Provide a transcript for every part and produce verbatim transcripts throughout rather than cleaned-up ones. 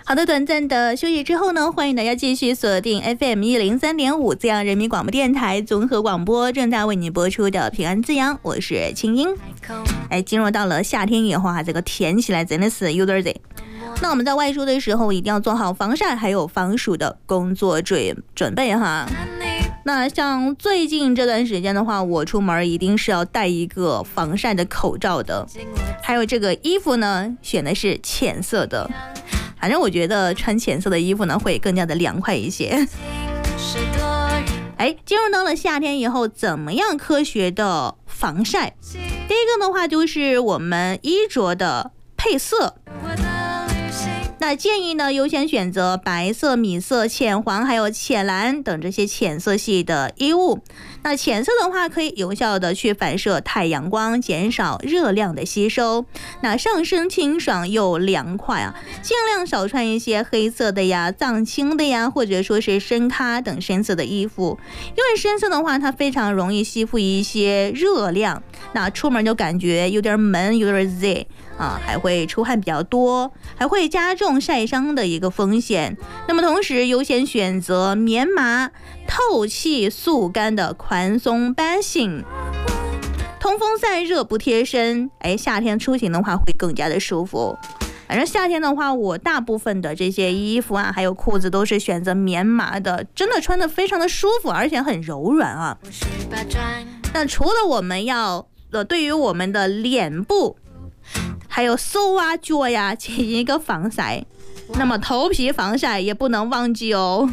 好的，短暂的休息之后呢，欢迎大家继续锁定 F M 一零三点五滋阳人民广播电台综合广播，正在为你播出的平安滋阳，我是清音。哎，进入到了夏天以后啊，这个天起来真的是有点热。那我们在外出的时候一定要做好防晒还有防暑的工作准准备哈。那像最近这段时间的话，我出门一定是要戴一个防晒的口罩的，还有这个衣服呢，选的是浅色的。反正我觉得穿浅色的衣服呢，会更加的凉快一些。哎，进入到了夏天以后，怎么样科学的防晒？第一个的话就是我们衣着的配色。那建议呢，优先选择白色、米色、浅黄还有浅蓝等这些浅色系的衣物。那浅色的话，可以有效的去反射太阳光，减少热量的吸收。那上身清爽又凉快啊，尽量少穿一些黑色的呀、藏青的呀，或者说是深咖等深色的衣服，因为深色的话，它非常容易吸附一些热量，那出门就感觉有点闷，有点热。啊，还会出汗比较多，还会加重晒伤的一个风险。那么同时优先选择棉麻、透气、速干的宽松版型，通风散热不贴身。哎，夏天出行的话会更加的舒服。反正夏天的话，我大部分的这些衣服啊，还有裤子都是选择棉麻的，真的穿得非常的舒服，而且很柔软啊。那除了我们要呃，对于我们的脸部还有手啊脚呀进行一个防晒，那么头皮防晒也不能忘记哦。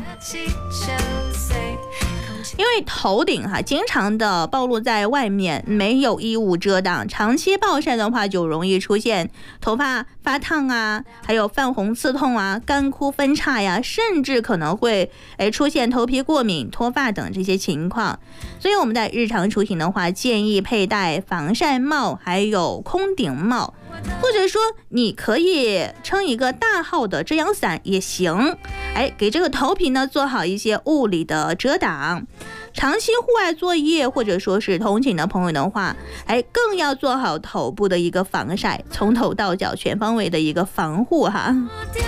因为头顶哈经常的暴露在外面，没有衣物遮挡，长期暴晒的话就容易出现头发发烫啊，还有泛红刺痛啊、干枯分叉呀，甚至可能会哎出现头皮过敏、脱发等这些情况。所以我们在日常出行的话，建议佩戴防晒帽，还有空顶帽，或者说你可以撑一个大号的遮阳伞也行。哎，给这个头皮呢做好一些物理的遮挡。长期户外作业或者说是通勤的朋友的话，哎，更要做好头部的一个防晒，从头到脚全方位的一个防护哈。